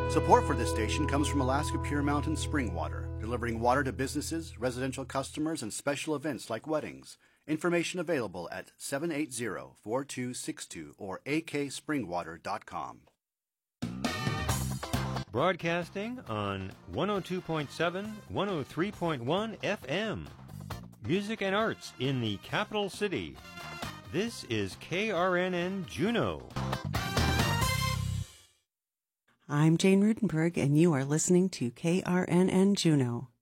Support for this station comes from Alaska Pure Mountain Spring Water, delivering water to businesses, residential customers, and special events like weddings. Information available at 780-4262 or akspringwater.com. Broadcasting on 102.7, 103.1 FM. Music and arts in the capital city. This is KRNN Juneau. I'm Jane Rudenberg, and you are listening to KRNN Juneau.